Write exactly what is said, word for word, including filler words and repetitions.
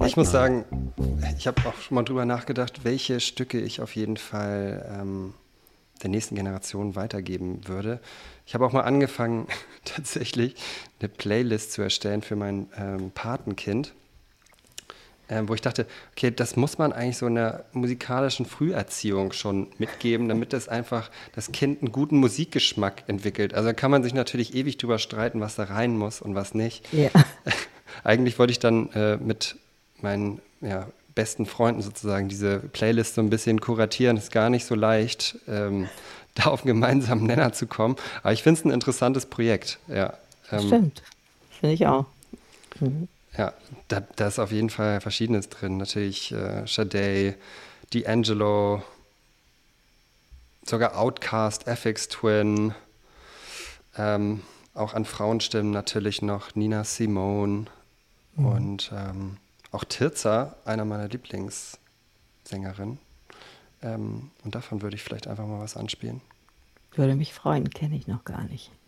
ich muss sagen, ich habe auch schon mal drüber nachgedacht, welche Stücke ich auf jeden Fall ähm, der nächsten Generation weitergeben würde. Ich habe auch mal angefangen, tatsächlich eine Playlist zu erstellen für mein ähm, Patenkind, ähm, wo ich dachte, okay, das muss man eigentlich so in der musikalischen Früherziehung schon mitgeben, damit das einfach das Kind einen guten Musikgeschmack entwickelt. Also da kann man sich natürlich ewig drüber streiten, was da rein muss und was nicht. Ja, Eigentlich wollte ich dann äh, mit meinen ja, besten Freunden sozusagen diese Playlist so ein bisschen kuratieren. Ist gar nicht so leicht, ähm, da auf einen gemeinsamen Nenner zu kommen. Aber ich finde es ein interessantes Projekt. Ja, das ähm, stimmt. Finde ich auch. Mhm. ja da, da ist auf jeden Fall Verschiedenes drin. Natürlich äh, Sade, D'Angelo, sogar Outkast, Aphex Twin, ähm, auch an Frauenstimmen natürlich noch Nina Simone Mhm. und ähm, auch Tirza, einer meiner Lieblingssängerin. Ähm, und davon würde ich vielleicht einfach mal was anspielen. Würde mich freuen, kenne ich noch gar nicht.